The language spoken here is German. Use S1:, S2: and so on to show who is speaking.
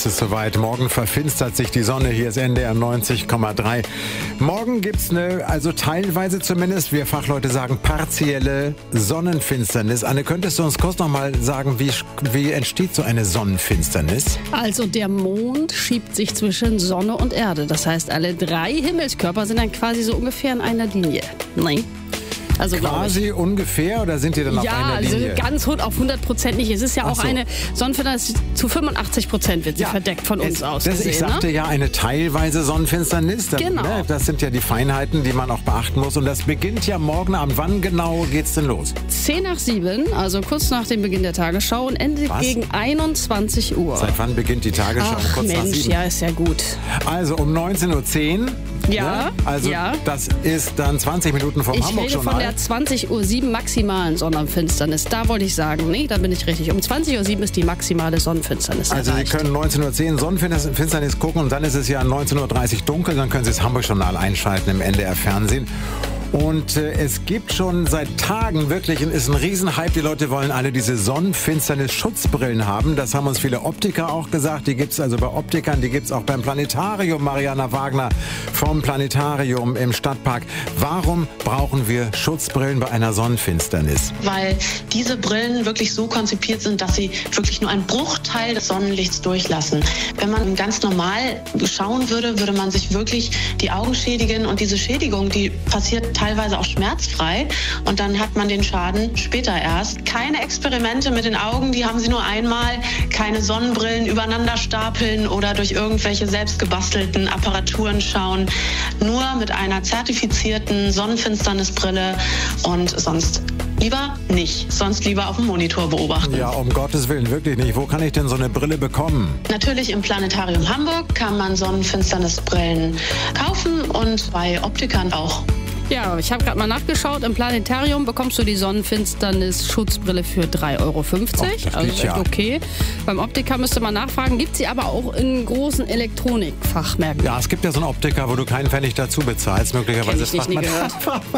S1: ist es soweit. Morgen verfinstert sich die Sonne. Hier ist NDR 90,3. Morgen gibt's also teilweise zumindest, wir Fachleute sagen, partielle Sonnenfinsternis. Anne, könntest du uns kurz noch mal sagen, wie entsteht so eine Sonnenfinsternis?
S2: Also der Mond schiebt sich zwischen Sonne und Erde. Das heißt, alle drei Himmelskörper sind dann quasi so ungefähr in einer Linie. Nein. Also
S1: quasi ungefähr, oder sind die dann auf einer Linie?
S2: Ja, also ganz auf 100% nicht. Es ist ja auch eine Sonnenfinsternis, zu 85% wird sie verdeckt von uns aus gesehen.
S1: Ich sagte ja eine teilweise Sonnenfinsternis.
S2: Genau.
S1: Das sind ja die Feinheiten, die man auch beachten muss. Und das beginnt ja morgen Abend. Wann genau geht's denn los?
S2: 6:10, also kurz nach dem Beginn der Tagesschau und endet gegen 21 Uhr.
S1: Seit wann beginnt die Tagesschau?
S2: Ach,
S1: kurz nach 7?
S2: Ja, ist ja gut.
S1: Also um 19:10 Uhr.
S2: Ja,
S1: Also das ist dann 20 Minuten vom Hamburg-Journal.
S2: Ich rede von der 20:07 maximalen Sonnenfinsternis. Da wollte ich sagen, nee, da bin ich richtig. Um 20:07 ist die maximale Sonnenfinsternis
S1: Also
S2: erreicht.
S1: Sie können 19:10 Uhr Sonnenfinsternis gucken und dann ist es ja 19:30 Uhr dunkel. Dann können Sie das Hamburg-Journal einschalten im NDR-Fernsehen. Und es gibt schon seit Tagen wirklich, ist ein Riesenhype, die Leute wollen alle diese Sonnenfinsternis-Schutzbrillen haben. Das haben uns viele Optiker auch gesagt. Die gibt's also bei Optikern, die gibt's auch beim Planetarium. Mariana Wagner vom Planetarium im Stadtpark. Warum brauchen wir Schutzbrillen bei einer Sonnenfinsternis?
S3: Weil diese Brillen wirklich so konzipiert sind, dass sie wirklich nur einen Bruchteil des Sonnenlichts durchlassen. Wenn man ganz normal schauen würde, würde man sich wirklich die Augen schädigen. Und diese Schädigung, die passiert teilweise auch schmerzfrei und dann hat man den Schaden später erst. Keine Experimente mit den Augen, die haben sie nur einmal. Keine Sonnenbrillen übereinander stapeln oder durch irgendwelche selbstgebastelten Apparaturen schauen. Nur mit einer zertifizierten Sonnenfinsternisbrille und sonst lieber nicht. Sonst lieber auf dem Monitor beobachten.
S1: Ja, um Gottes Willen, wirklich nicht. Wo kann ich denn so eine Brille bekommen?
S3: Natürlich im Planetarium Hamburg kann man Sonnenfinsternisbrillen kaufen und bei Optikern auch.
S2: Ja, ich habe gerade mal nachgeschaut. Im Planetarium bekommst du die Sonnenfinsternis-Schutzbrille für 3,50 €. Also echt okay. Beim Optiker müsste man nachfragen. Gibt sie aber auch in großen Elektronikfachmärkten.
S1: Ja, es gibt ja so einen Optiker, wo du keinen Pfennig dazu bezahlst. Möglicherweise
S2: Kenn ich nicht, nie gehört.